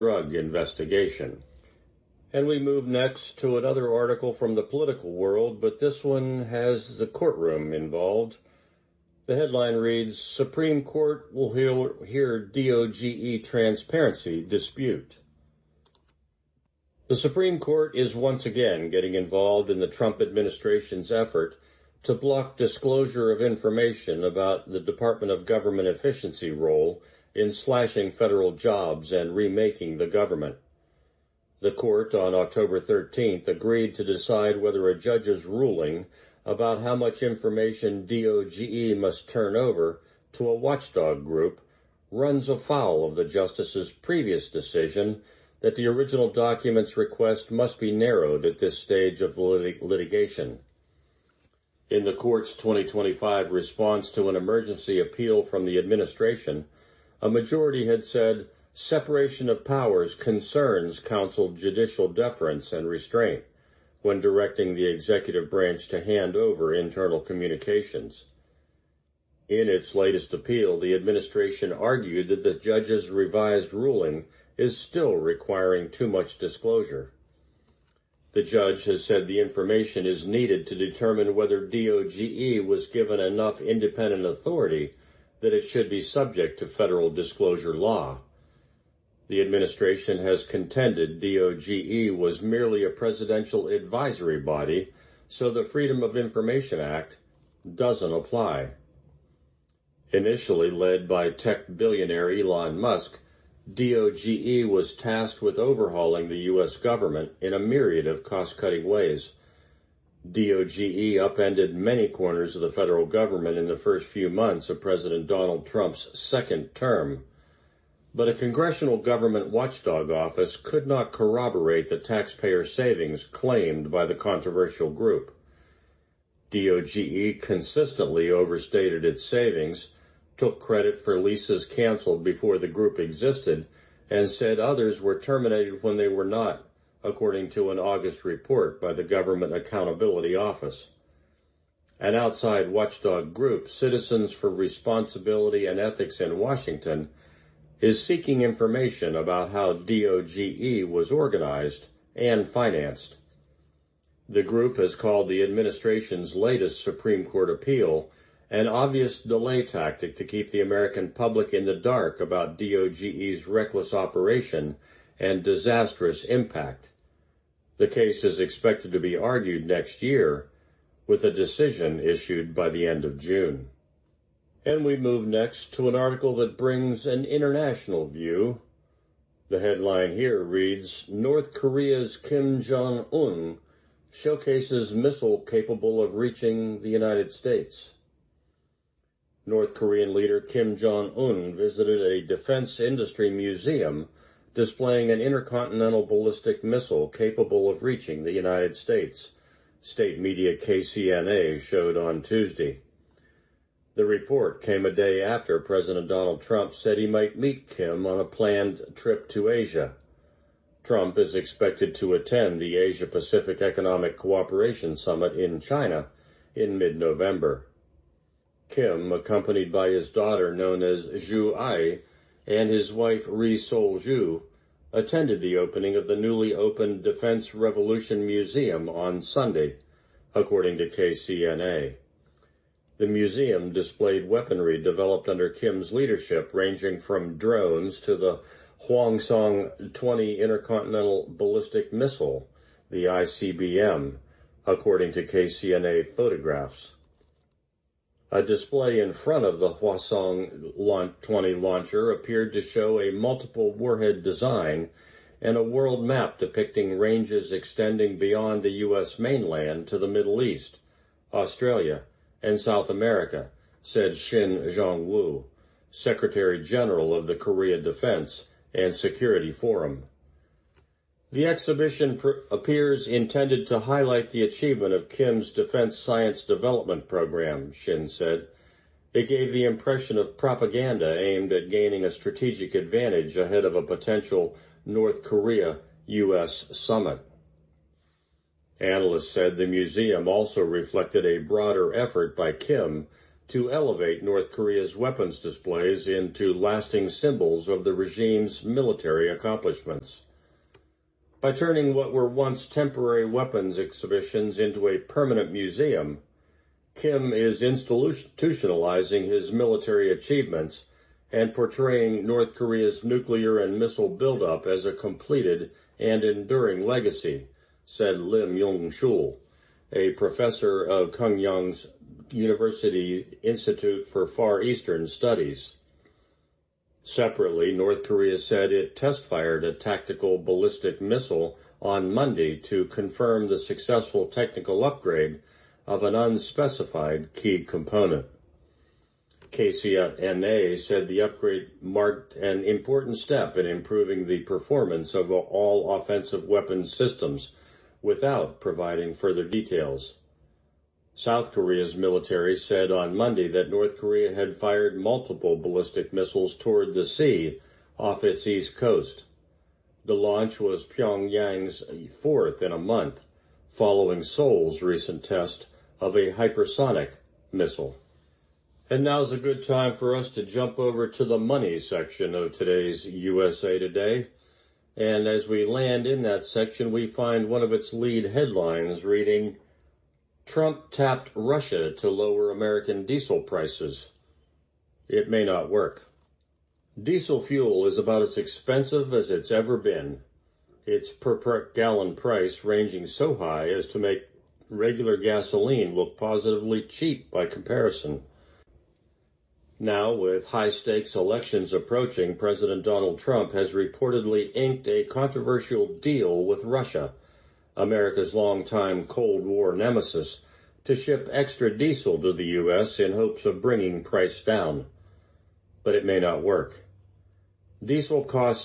drug investigation. And we move next to another article from the political world, but this one has the courtroom involved. The headline reads, Supreme Court will hear DOGE transparency dispute. The Supreme Court is once again getting involved in the Trump administration's effort to block disclosure of information about the Department of Government Efficiency role in slashing federal jobs and remaking the government. The court on October 13th agreed to decide whether a judge's ruling about how much information DOGE must turn over to a watchdog group runs afoul of the justice's previous decision that the original document's request must be narrowed at this stage of litigation. In the court's 2025 response to an emergency appeal from the administration, a majority had said separation of powers concerns counsel judicial deference and restraint when directing the executive branch to hand over internal communications. In its latest appeal, the administration argued that the judge's revised ruling is still requiring too much disclosure. The judge has said the information is needed to determine whether DOGE was given enough independent authority that it should be subject to federal disclosure law. The administration has contended DOGE was merely a presidential advisory body, so the Freedom of Information Act doesn't apply. Initially led by tech billionaire Elon Musk, DOGE was tasked with overhauling the U.S. government in a myriad of cost-cutting ways. DOGE upended many corners of the federal government in the first few months of President Donald Trump's second term. But a congressional government watchdog office could not corroborate the taxpayer savings claimed by the controversial group. DOGE consistently overstated its savings, took credit for leases canceled before the group existed, and said others were terminated when they were not, according to an August report by the Government Accountability Office. An outside watchdog group, Citizens for Responsibility and Ethics in Washington, is seeking information about how DOGE was organized and financed. The group has called the administration's latest Supreme Court appeal an obvious delay tactic to keep the American public in the dark about DOGE's reckless operation and disastrous impact. The case is expected to be argued next year, with a decision issued by the end of June. And we move next to an article that brings an international view. The headline here reads, North Korea's Kim Jong-un showcases missile capable of reaching the United States. North Korean leader Kim Jong-un visited a defense industry museum displaying an intercontinental ballistic missile capable of reaching the United States, state media KCNA showed on Tuesday. The report came a day after President Donald Trump said he might meet Kim on a planned trip to Asia. Trump is expected to attend the Asia-Pacific Economic Cooperation Summit in China in mid-November. Kim, accompanied by his daughter known as Zhu Ai and his wife Ri Sol-ju, attended the opening of the newly opened Defense Revolution Museum on Sunday, according to KCNA. The museum displayed weaponry developed under Kim's leadership, ranging from drones to the Hwasong-20 Intercontinental Ballistic Missile, the ICBM, according to KCNA photographs. A display in front of the Hwasong-20 launcher appeared to show a multiple warhead design and a world map depicting ranges extending beyond the U.S. mainland to the Middle East, Australia, and South America, said Shin Jong-woo, Secretary General of the Korea Defense and Security Forum. The exhibition appears intended to highlight the achievement of Kim's Defense Science Development Program, Shin said. It gave the impression of propaganda aimed at gaining a strategic advantage ahead of a potential North Korea-U.S. summit. Analysts said the museum also reflected a broader effort by Kim to elevate North Korea's weapons displays into lasting symbols of the regime's military accomplishments. By turning what were once temporary weapons exhibitions into a permanent museum, Kim is institutionalizing his military achievements and portraying North Korea's nuclear and missile buildup as a completed and enduring legacy, said Lim Yong-shul, a professor of Koonyang's University Institute for Far Eastern Studies. Separately, North Korea said it test-fired a tactical ballistic missile on Monday to confirm the successful technical upgrade of an unspecified key component. KCNA said the upgrade marked an important step in improving the performance of all offensive weapons systems without providing further details. South Korea's military said on Monday that North Korea had fired multiple ballistic missiles toward the sea off its east coast. The launch was Pyongyang's fourth in a month, following Seoul's recent test of a hypersonic missile. And now's a good time for us to jump over to the money section of today's USA Today. And as we land in that section, we find one of its lead headlines reading, Trump tapped Russia to lower American diesel prices. It may not work. Diesel fuel is about as expensive as it's ever been. Its per gallon price ranging so high as to make regular gasoline look positively cheap by comparison. Now, with high-stakes elections approaching, President Donald Trump has reportedly inked a controversial deal with Russia, America's longtime Cold War nemesis, to ship extra diesel to the U.S. in hopes of bringing price down. But it may not work. Diesel costs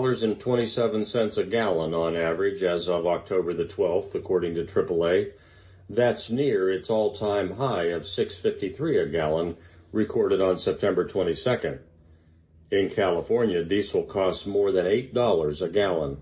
$6.27 a gallon on average as of October the 12th, according to AAA. That's near its all-time high of $6.53 a gallon, recorded on September 22nd. In California, diesel costs more than $8 a gallon.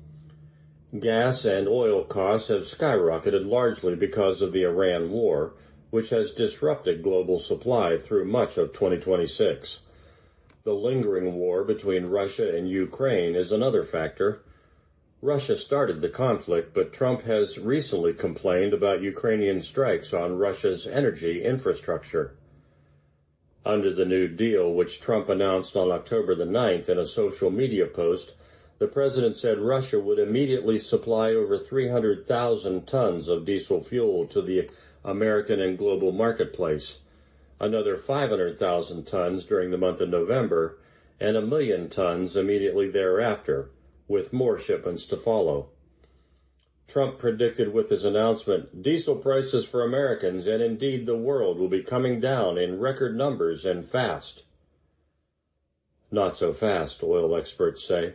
Gas and oil costs have skyrocketed largely because of the Iran war, which has disrupted global supply through much of 2026. The lingering war between Russia and Ukraine is another factor. Russia started the conflict, but Trump has recently complained about Ukrainian strikes on Russia's energy infrastructure. Under the New Deal, which Trump announced on October the 9th in a social media post, the president said Russia would immediately supply over 300,000 tons of diesel fuel to the American and global marketplace, another 500,000 tons during the month of November, and 1 million tons immediately thereafter, with more shipments to follow. Trump predicted with his announcement, diesel prices for Americans and indeed the world will be coming down in record numbers and fast. Not so fast, oil experts say.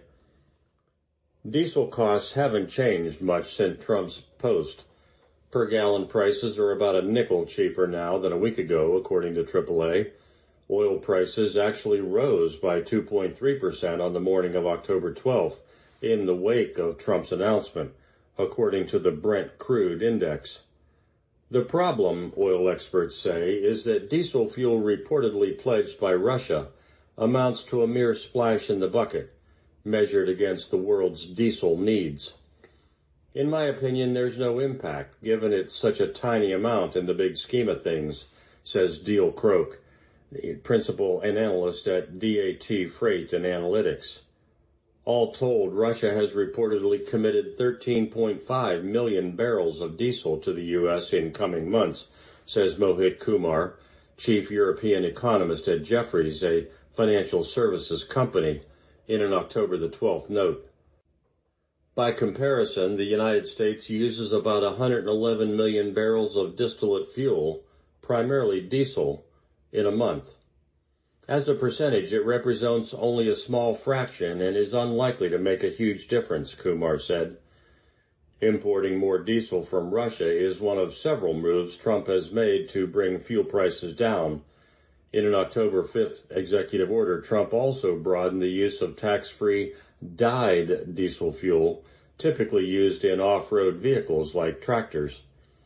Diesel costs haven't changed much since Trump's post. Per gallon prices are about a nickel cheaper now than a week ago, according to AAA. Oil prices actually rose by 2.3% on the morning of October 12th in the wake of Trump's announcement, according to the Brent crude index. The problem, oil experts say, is that diesel fuel reportedly pledged by Russia amounts to a mere splash in the bucket, measured against the world's diesel needs. In my opinion, there's no impact, given it's such a tiny amount in the big scheme of things, says Diehl Croak, principal and analyst at DAT Freight and Analytics. All told, Russia has reportedly committed 13.5 million barrels of diesel to the U.S. in coming months, says Mohit Kumar, chief European economist at Jefferies, a financial services company, in an October the 12th note. By comparison, the United States uses about 111 million barrels of distillate fuel, primarily diesel, in a month. As a percentage, it represents only a small fraction and is unlikely to make a huge difference, Kumar said. Importing more diesel from Russia is one of several moves Trump has made to bring fuel prices down. In an October 5th executive order, Trump also broadened the use of tax-free dyed diesel fuel, typically used in off-road vehicles like tractors.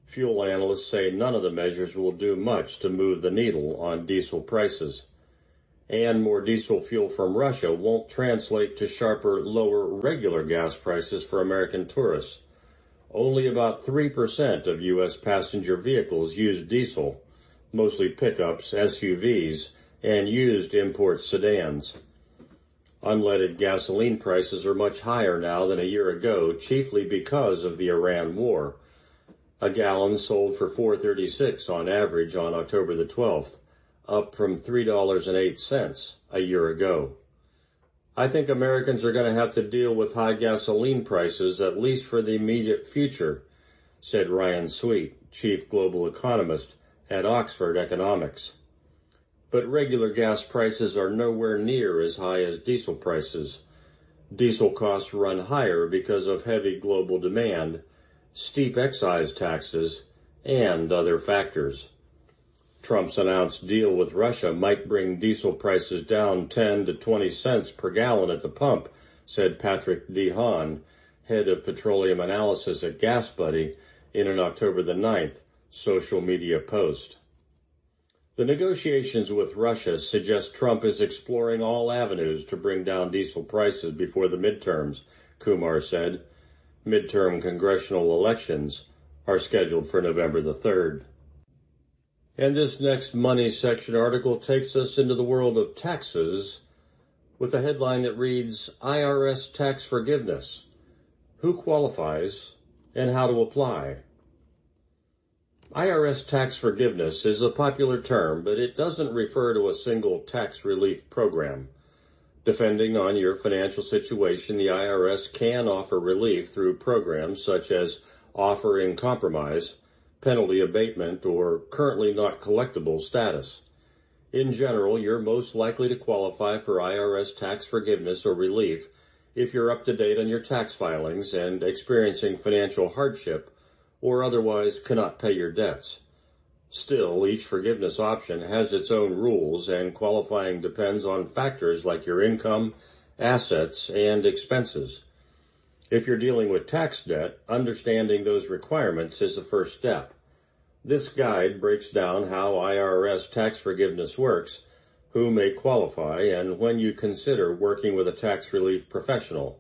Fuel analysts say none of the measures will do much to move the needle on diesel prices. And more diesel fuel from Russia won't translate to sharper, lower regular gas prices for American tourists. Only about 3% of U.S. passenger vehicles use diesel, mostly pickups, SUVs, and used import sedans. Unleaded gasoline prices are much higher now than a year ago, chiefly because of the Iran war. A gallon sold for $4.36 on average on October the 12th, up from $3.08 a year ago. I think Americans are going to have to deal with high gasoline prices at least for the immediate future, said Ryan Sweet, chief global economist at Oxford Economics. But regular gas prices are nowhere near as high as diesel prices. Diesel costs run higher because of heavy global demand, steep excise taxes, and other factors. Trump's announced deal with Russia might bring diesel prices down 10 to 20 cents per gallon at the pump, said Patrick D. Hahn, head of petroleum analysis at GasBuddy, in an October the 9th social media post. The negotiations with Russia suggest Trump is exploring all avenues to bring down diesel prices before the midterms, Kumar said. Midterm congressional elections are scheduled for November the 3rd. And this next Money section article takes us into the world of taxes with a headline that reads, IRS Tax Forgiveness. Who qualifies and how to apply? IRS tax forgiveness is a popular term, but it doesn't refer to a single tax relief program. Depending on your financial situation, the IRS can offer relief through programs such as offer in compromise, penalty abatement, or currently not collectible status. In general, you're most likely to qualify for IRS tax forgiveness or relief if you're up to date on your tax filings and experiencing financial hardship or otherwise cannot pay your debts. Still, each forgiveness option has its own rules, and qualifying depends on factors like your income, assets, and expenses. If you're dealing with tax debt, understanding those requirements is the first step. This guide breaks down how IRS tax forgiveness works, who may qualify, and when you consider working with a tax relief professional.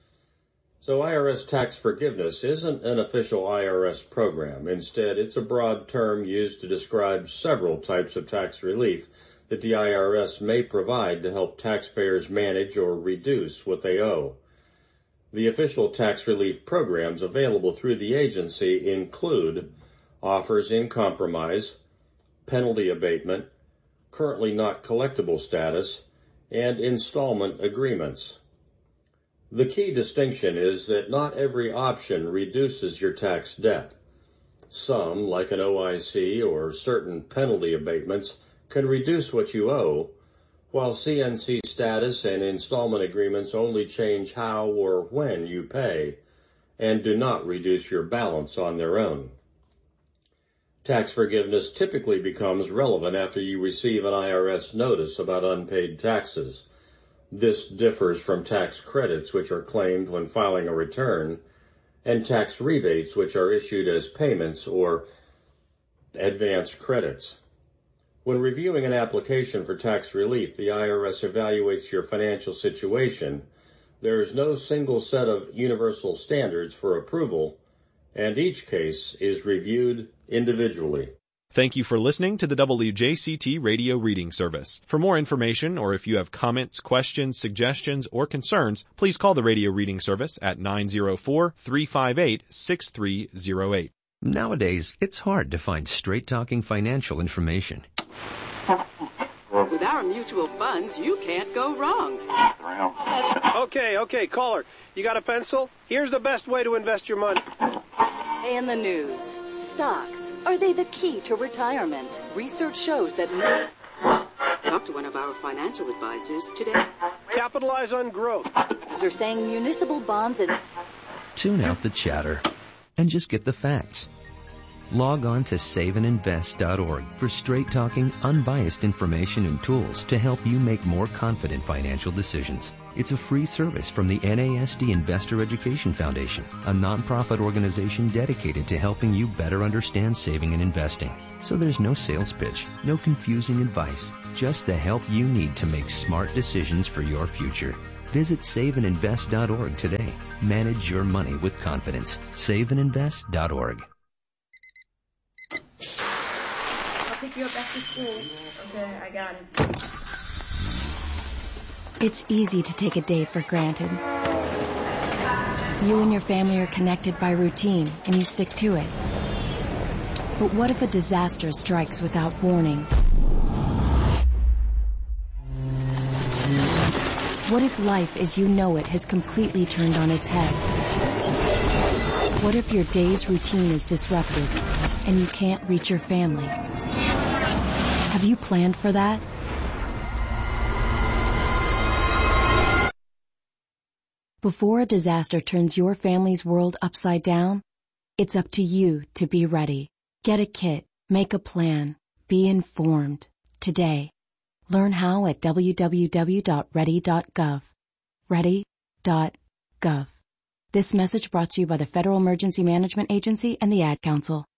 So IRS tax forgiveness isn't an official IRS program. Instead, it's a broad term used to describe several types of tax relief that the IRS may provide to help taxpayers manage or reduce what they owe. The official tax relief programs available through the agency include offers in compromise, penalty abatement, currently not collectible status, and installment agreements. The key distinction is that not every option reduces your tax debt. Some, like an OIC or certain penalty abatements, can reduce what you owe, while CNC status and installment agreements only change how or when you pay and do not reduce your balance on their own. Tax forgiveness typically becomes relevant after you receive an IRS notice about unpaid taxes. This differs from tax credits, which are claimed when filing a return, and tax rebates, which are issued as payments or advance credits. When reviewing an application for tax relief, the IRS evaluates your financial situation. There is no single set of universal standards for approval, and each case is reviewed individually. Thank you for listening to the WJCT Radio Reading Service. For more information, or if you have comments, questions, suggestions, or concerns, please call the Radio Reading Service at 904-358-6308. Nowadays, it's hard to find straight-talking financial information. With our mutual funds, you can't go wrong. Okay, caller. You got a pencil? Here's the best way to invest your money. In the news, stocks. Are they the key to retirement? Research shows that... Talk to one of our financial advisors today. Capitalize on growth. They're saying municipal bonds and... Tune out the chatter and just get the facts. Log on to saveandinvest.org for straight-talking, unbiased information and tools to help you make more confident financial decisions. It's a free service from the NASD Investor Education Foundation, a nonprofit organization dedicated to helping you better understand saving and investing. So there's no sales pitch, no confusing advice, just the help you need to make smart decisions for your future. Visit saveandinvest.org today. Manage your money with confidence. Saveandinvest.org. I'll pick you up after school. Okay, I got it. It's easy to take a day for granted. You and your family are connected by routine, and you stick to it. But what if a disaster strikes without warning? What if life as you know it has completely turned on its head? What if your day's routine is disrupted and you can't reach your family? Have you planned for that? Before a disaster turns your family's world upside down, it's up to you to be ready. Get a kit, make a plan, be informed today. Learn how at www.ready.gov. Ready.gov. This message brought to you by the Federal Emergency Management Agency and the Ad Council.